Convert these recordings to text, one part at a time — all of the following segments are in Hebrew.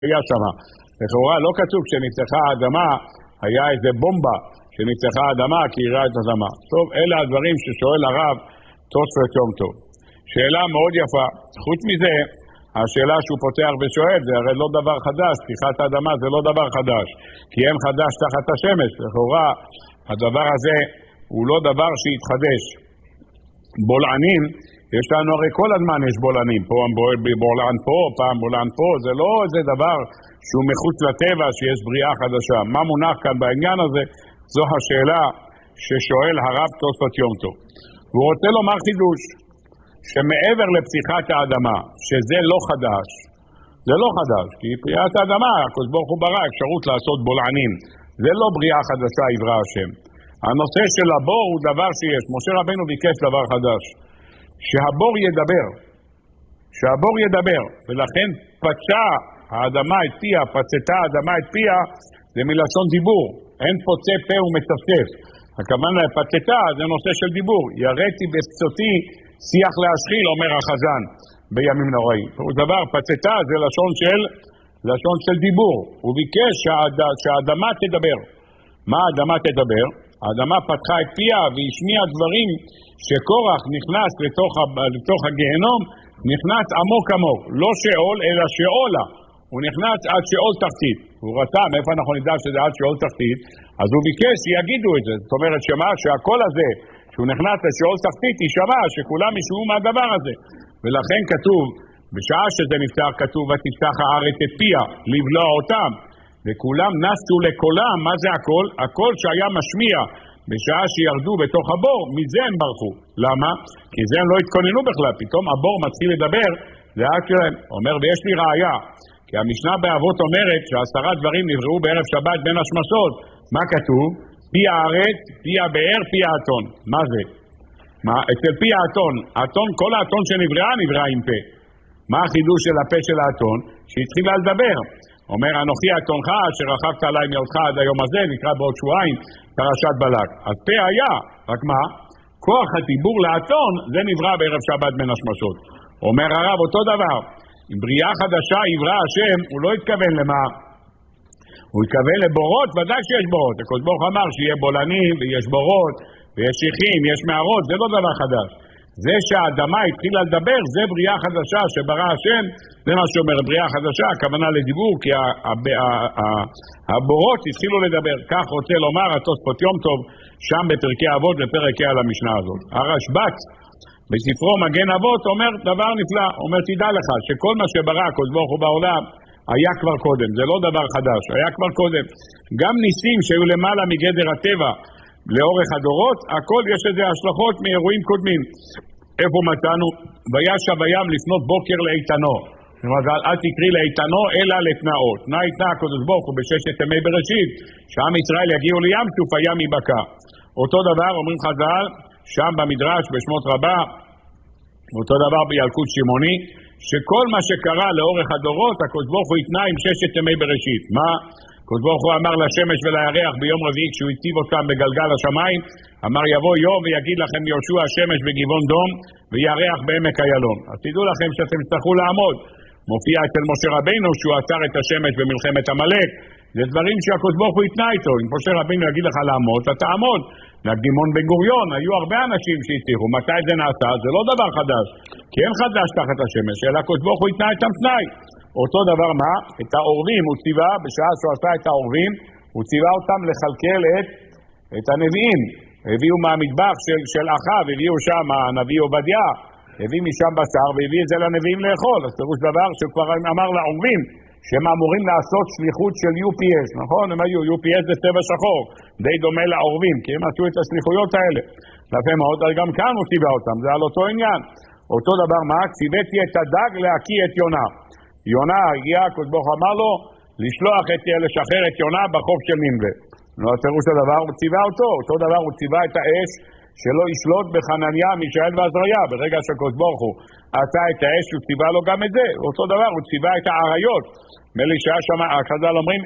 היה שמה. לכאורה לא כתוב שנפתחה האדמה, היה איזה בומבה שנפתחה האדמה כי יראה את האדמה. טוב, אלה הדברים ששואל הרב תוספות יום טוב. שאלה מאוד יפה. חוץ מזה, השאלה שהוא פותח ושואל, זה הרי לא דבר חדש, פתיחת האדמה זה לא דבר חדש, כי אין חדש תחת השמש. לכאורה, הדבר הזה הוא לא דבר שהתחדש. בולענים, יש לנו הרי כל הזמן יש בולענים, פה בולען פה, פעם בולען פה, זה לא איזה דבר שהוא מחוץ לטבע, שיש בריאה חדשה. מה מונח כאן בעניין הזה? זו השאלה ששואל הרב תוספות יום טוב. והוא רוצה לומר חידוש, שמעבר לפתיחת האדמה, שזה לא חדש, זה לא חדש, כי פריאת האדמה, הקדוש ברוך הוא ברא אפשרות לעשות בולענים, זה לא בריאה חדשה יברא השם. הנושא של הבור הוא דבר שיש, משה רבנו ביקש דבר חדש, שהבור ידבר, שהבור ידבר, ולכן פצע האדמה את פיה, פצתה האדמה את פיה, זה מלשון דיבור, אין פוצה פה ומצפצף. הכוונה לפצתה זה נושא של דיבור, יראתי בפצותי שיח להשחיל, אומר החזן בימים נוראים. הוא דבר, פצתה זה לשון של דיבור, הוא ביקש שהאדמה תדבר. מה האדמה תדבר? האדמה פתחה את פיה והשמיעה דברים שקורח נכנס לתוך הגיהנום, נכנס עמוק עמוק, לא שאול אלא שאולה, הוא נכנס עד שאול תחתית. הוא רצה, מאיפה אנחנו נדע שזה עד שאול תחתית, אז הוא ביקש שיגידו את זה. זאת אומרת שמה? שהקול הזה שהוא נכנס לשאול תחתית יישמע, שכולם ישמעו מהדבר הזה. ולכן כתוב, בשעה שזה נפתח כתוב, ותפתח הארץ את פיה, לבלוע אותם. וכולם נסו לקולם. מה זה הקול? הקול שהיה משמיע בשעה שירדו בתוך הבור, מזה הם ברחו. למה? כי זה הם לא התכוננו בכלל, פתאום הבור מתחיל לדבר, זה עד שלהם. אומר, ויש לי ראיה, כי המשנה באבות אומרת ש10 דברים נבראו בערב שבת בין השמשות. מה כתוב? פי הארץ, פי הבאר, פי האתון. מה זה? אצל פי האתון, האתון, כל האתון שנבראה נבראה עם פה. מה החידוש של הפה של האתון? שהתחילה לדבר. אומר, אנוכי אתונך אשר רכבת עליי מאותך עד היום הזה, נקרא בעוד שבועיים פרשת בלק. אז פה היה, רק מה? כוח הדיבור לאתון, זה נברא בערב שבת בין השמשות. אומר הרב, אותו דבר. עם בריאה חדשה יברא השם, הוא לא התכוון למה? הוא התכוון לבורות, ודאי שיש בורות. הקדוש ברוך הוא אמר שיהיה בולענים ויש בורות ויש שיחים, יש מערות, זה לא דבר חדש. זה שהאדמה התחילה לדבר, זה בריאה חדשה שברא השם, זה מה שאומר בריאה חדשה, הכוונה לדיבור, כי הבורות התחילו לדבר. כך רוצה לומר התוספות יום טוב, שם בפרקי אבות בפרק על המשנה הזאת. הרשב"ץ בספרו מגן אבות אומר דבר נפלא, אומר תדע לך שכל מה שברא הקדוש ברוך הוא בעולם היה כבר קודם, זה לא דבר חדש, היה כבר קודם. גם ניסים שהיו למעלה מגדר הטבע לאורך הדורות, הכל יש לזה השלכות מאירועים קודמים. איפה מצאנו? וישב הים לפנות בוקר לאיתנו. אל תקרי לאיתנו אלא לתנאו. תנאי תנא הקדוש ברוך הוא בששת ימי בראשית, שעם ישראל יגיעו לים סוף הים ייבקע. אותו דבר אומרים חז"ל שם במדרש בשמות רבה, אותו דבר בילקוט שמעוני, שכל מה שקרה לאורך הדורות, הקדוש ברוך הוא התנה עם ששת ימי בראשית. מה? הקדוש ברוך הוא אמר לשמש ולירח ביום רביעי כשהוא הציב אותם בגלגל השמיים, אמר יבוא יום ויגיד לכם יהושע השמש בגבעון דום וירח בעמק איילון. אז תדעו לכם שאתם תצטרכו לעמוד. מופיע אצל משה רבינו שהוא עצר את השמש במלחמת עמלק. זה דברים שהקדוש ברוך הוא התנה איתו. אם משה רבינו יגיד לך לעמוד, אתה תעמוד. נקדימון בן גוריון, היו הרבה אנשים שהצליחו. מתי זה נעשה? זה לא דבר חדש. כי אין חדש תחת השמש, אלא הקדוש ברוך הוא התנה איתם תנאי. אותו דבר מה? את העורבים הוא ציווה, בשעה שהוא עשה את העורבים, הוא ציווה אותם לכלכל את הנביאים. הביאו מהמטבח של אחאב, הביאו שם הנביא עובדיה, הביא משם בשר והביא את זה לנביאים לאכול. אז פירוש דבר שכבר אמר לעורבים, שהם אמורים לעשות שליחות של UPS, נכון? הם היו, UPS זה צבע שחור, די דומה לעורבים, כי הם עשו את השליחויות האלה. לפעמים מאוד, גם כאן הוא ציווה אותם, זה על אותו עניין. אותו דבר מה? ציוויתי את הדג להקיא את יונה. יונה הגיע, הקדוש ברוך הוא אמר לו, לשחרר את יונה בחוף של נינווה. לא, פירוש הדבר, הוא ציווה אותו דבר הוא ציווה את האש, שלא ישלוט בחנניה, מישאל ועזריה. ברגע שהקדוש ברוך הוא עשה את האש, הוא ציווה לו גם את זה. אותו דבר, הוא ציווה את האריות. מלישעה שם, חז"ל אומרים,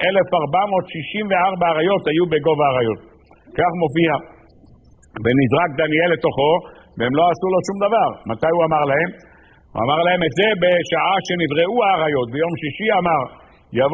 1464 אריות היו בגובה האריות. כך מופיע. ונזרק דניאל לתוכו, והם לא עשו לו שום דבר. מתי הוא אמר להם? הוא אמר להם את זה בשעה שנבראו האריות. ביום שישי אמר,